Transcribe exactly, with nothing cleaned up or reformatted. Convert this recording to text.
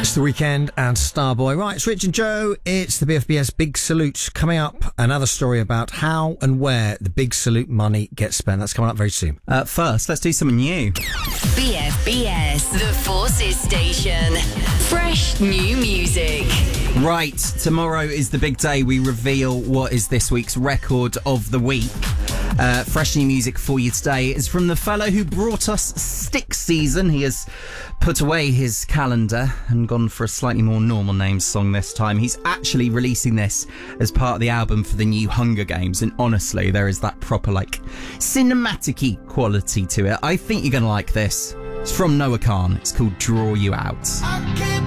It's the weekend and Starboy. Right, it's Rich and Joe. It's the B F B S Big Salute. Coming up, another story about how and where the Big Salute money gets spent. That's coming up very soon. Uh, first, let's do something new. B F B S, the Forces Station. Fresh new music. Right, tomorrow is the big day. We reveal what is this week's record of the week. Uh, fresh new music for you today is from the fellow who brought us Stick Season. He has put away his calendar and gone for a slightly more normal named song this time. He's actually releasing this as part of the album for the new Hunger Games, and honestly, there is that proper, like, cinematic-y quality to it. I think you're going to like this. It's from Noah Khan. It's called Draw You Out. I keep